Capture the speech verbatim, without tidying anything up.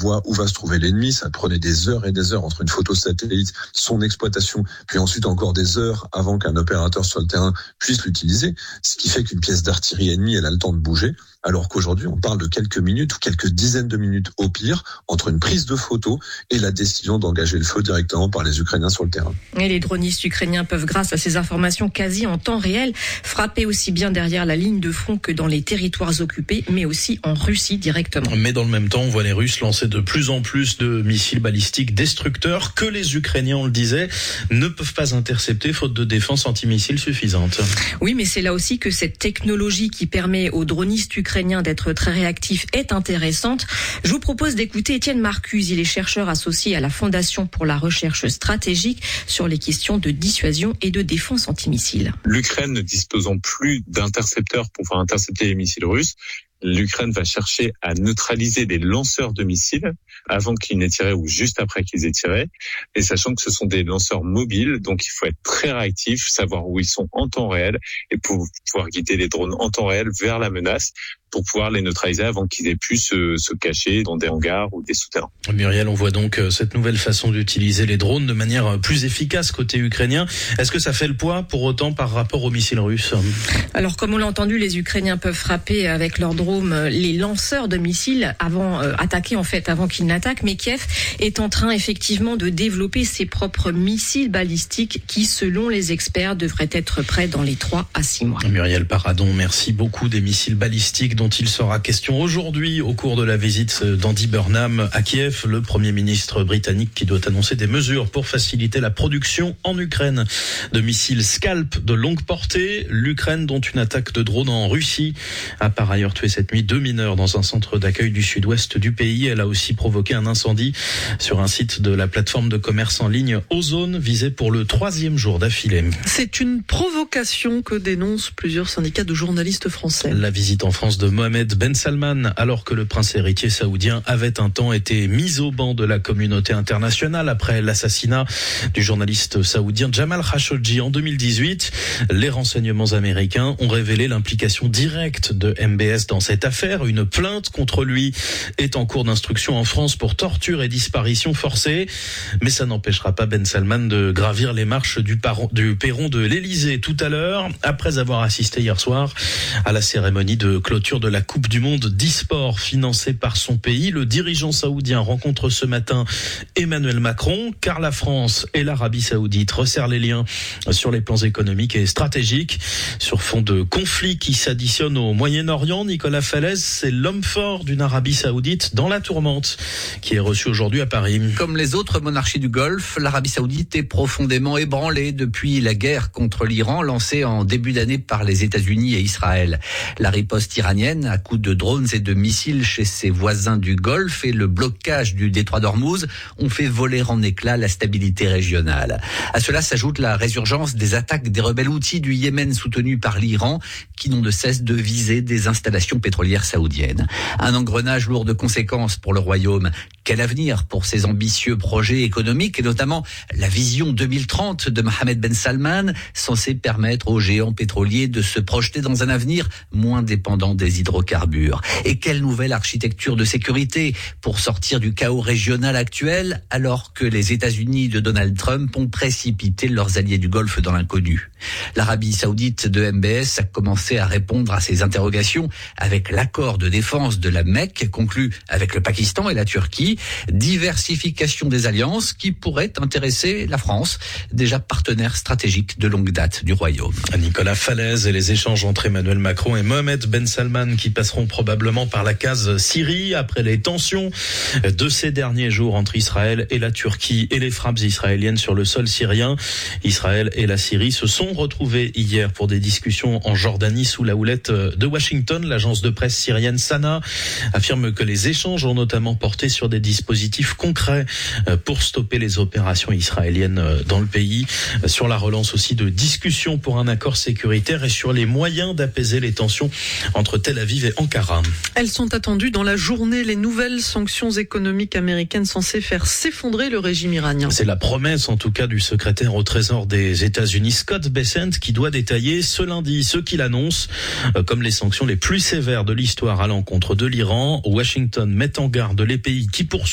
voit où va se trouver l'ennemi. Ça prenait des heures et des heures entre une photo satellite, son exploitation, puis ensuite encore des heures avant qu'un opérateur sur le terrain puisse l'utiliser. Ce qui fait qu'une pièce d'artillerie ennemie, elle a le temps de bouger. Alors qu'aujourd'hui, on parle de quelques minutes ou quelques dizaines de minutes au pire entre une prise de photo et la décision d'engager le feu directement par les Ukrainiens sur le terrain. Et les dronistes ukrainiens peuvent, grâce à ces informations quasi en temps réel, frapper aussi bien derrière la ligne de front que dans les territoires occupés, mais aussi en Russie directement. Mais dans le même temps, on voit les Russes lancer de plus en plus de missiles balistiques destructeurs que les Ukrainiens, on le disait, ne peuvent pas intercepter faute de défense antimissile suffisante. Oui, mais c'est là aussi que cette technologie qui permet aux dronistes ukrainiens d'être très réactifs est intéressante. Je vous propose d'écouter Étienne Marcuse. Il est chercheur associé à la Fondation pour la recherche stratégique sur les questions de dissuasion et de défense antimissiles. L'Ukraine ne disposant plus d'intercepteurs pour pouvoir intercepter les missiles russes, l'Ukraine va chercher à neutraliser des lanceurs de missiles avant qu'ils n'aient tiré ou juste après qu'ils aient tiré. Et sachant que ce sont des lanceurs mobiles, donc il faut être très réactif, savoir où ils sont en temps réel et pour pouvoir guider les drones en temps réel vers la menace pour pouvoir les neutraliser avant qu'ils aient pu se, se cacher dans des hangars ou des souterrains. Muriel, on voit donc cette nouvelle façon d'utiliser les drones de manière plus efficace côté ukrainien. Est-ce que ça fait le poids pour autant par rapport aux missiles russes ? Alors, comme on l'a entendu, les Ukrainiens peuvent frapper avec leurs drones les lanceurs de missiles avant euh, attaquer en fait avant qu'ils n'attaquent. Mais Kiev est en train effectivement de développer ses propres missiles balistiques qui, selon les experts, devraient être prêts dans les trois à six mois. Muriel Paradon, merci beaucoup. Des missiles balistiques dont il sera question aujourd'hui au cours de la visite d'Andy Burnham à Kiev, le Premier ministre britannique qui doit annoncer des mesures pour faciliter la production en Ukraine de missiles Scalp de longue portée. L'Ukraine, dont une attaque de drone en Russie, a par ailleurs tué cette nuit deux mineurs dans un centre d'accueil du sud-ouest du pays. Elle a aussi provoqué un incendie sur un site de la plateforme de commerce en ligne Ozone, visé pour le troisième jour d'affilée. C'est une provocation que dénoncent plusieurs syndicats de journalistes français. La visite en France de Mohamed Ben Salman, alors que le prince héritier saoudien avait un temps été mis au banc de la communauté internationale après l'assassinat du journaliste saoudien Jamal Khashoggi en deux mille dix-huit. Les renseignements américains ont révélé l'implication directe de M B S dans cette affaire. Une plainte contre lui est en cours d'instruction en France pour torture et disparition forcée. Mais ça n'empêchera pas Ben Salman de gravir les marches du, paron, du perron de l'Élysée tout à l'heure, après avoir assisté hier soir à la cérémonie de clôture de la Coupe du Monde d'e-sport financée par son pays. Le dirigeant saoudien rencontre ce matin Emmanuel Macron, car la France et l'Arabie saoudite resserrent les liens sur les plans économiques et stratégiques. Sur fond de conflits qui s'additionnent au Moyen-Orient, Nicolas Falaise, c'est l'homme fort d'une Arabie saoudite dans la tourmente qui est reçu aujourd'hui à Paris. Comme les autres monarchies du Golfe, l'Arabie saoudite est profondément ébranlée depuis la guerre contre l'Iran lancée en début d'année par les États-Unis et Israël. La riposte iranienne à coups de drones et de missiles chez ses voisins du Golfe et le blocage du détroit d'Ormuz ont fait voler en éclats la stabilité régionale. À cela s'ajoute la résurgence des attaques des rebelles houthis du Yémen soutenus par l'Iran qui n'ont de cesse de viser des installations pétrolières saoudiennes. Un engrenage lourd de conséquences pour le royaume. Quel avenir pour ces ambitieux projets économiques et notamment la vision deux mille trente de Mohamed Ben Salman, censée permettre aux géants pétroliers de se projeter dans un avenir moins dépendant des hydrocarbures. Et quelle nouvelle architecture de sécurité pour sortir du chaos régional actuel alors que les États-Unis de Donald Trump ont précipité leurs alliés du Golfe dans l'inconnu. L'Arabie saoudite de M B S a commencé à répondre à ces interrogations avec l'accord de défense de la Mecque conclu avec le Pakistan et la Turquie. Diversification des alliances qui pourrait intéresser la France, déjà partenaire stratégique de longue date du royaume. Nicolas Falaise et les échanges entre Emmanuel Macron et Mohamed Ben Salman qui passeront probablement par la case Syrie après les tensions de ces derniers jours entre Israël et la Turquie et les frappes israéliennes sur le sol syrien. Israël et la Syrie se sont retrouvés hier pour des discussions en Jordanie sous la houlette de Washington. L'agence de presse syrienne Sana affirme que les échanges ont notamment porté sur des dispositifs concrets pour stopper les opérations israéliennes dans le pays, sur la relance aussi de discussions pour un accord sécuritaire et sur les moyens d'apaiser les tensions entre Tel Aviv et Ankara. Elles sont attendues dans la journée, les nouvelles sanctions économiques américaines censées faire s'effondrer le régime iranien. C'est la promesse en tout cas du secrétaire au Trésor des États-Unis Scott Bessent qui doit détailler ce lundi ce qu'il annonce comme les sanctions les plus sévères de l'histoire à l'encontre de l'Iran. Washington met en garde les pays qui pourraient